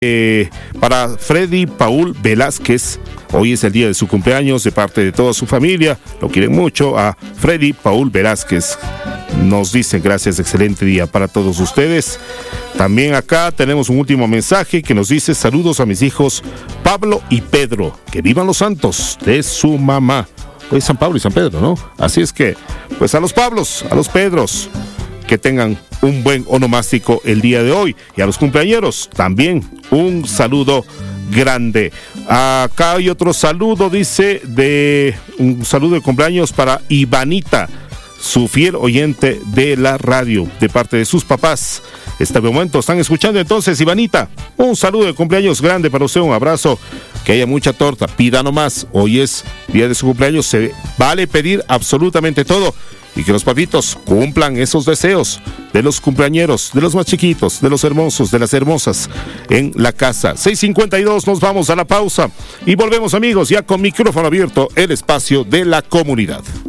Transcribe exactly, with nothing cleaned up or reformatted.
Eh, para Freddy Paul Velázquez, hoy es el día de su cumpleaños, de parte de toda su familia, lo quieren mucho. A Freddy Paul Velázquez nos dicen gracias, excelente día para todos ustedes. También acá tenemos un último mensaje que nos dice: saludos a mis hijos Pablo y Pedro, que vivan los santos de su mamá. Hoy es San Pablo y San Pedro, ¿no? Así es que, pues a los Pablos, a los Pedros, que tengan un buen onomástico el día de hoy. Y a los cumpleañeros también un saludo grande. Acá hay otro saludo, dice, de un saludo de cumpleaños para Ivanita, su fiel oyente de la radio, de parte de sus papás. Este momento están escuchando entonces, Ivanita, un saludo de cumpleaños grande para usted, un abrazo, que haya mucha torta, pida nomás, hoy es día de su cumpleaños, se vale pedir absolutamente todo, y que los papitos cumplan esos deseos de los cumpleañeros, de los más chiquitos, de los hermosos, de las hermosas en la casa. seis cincuenta y dos, nos vamos a la pausa y volvemos, amigos, ya con micrófono abierto, el espacio de la comunidad.